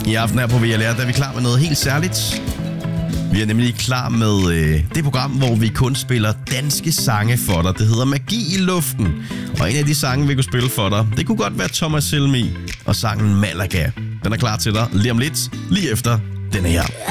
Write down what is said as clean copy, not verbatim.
I aften her på VLR, der er vi klar med noget helt særligt. Vi er nemlig klar med det program, hvor vi kun spiller danske sange for dig. Det hedder Magi i luften. Og en af de sange, vi kunne spille for dig, det kunne godt være Thomas Helmig og sangen Malaga. Den er klar til dig lige om lidt, lige efter denne her.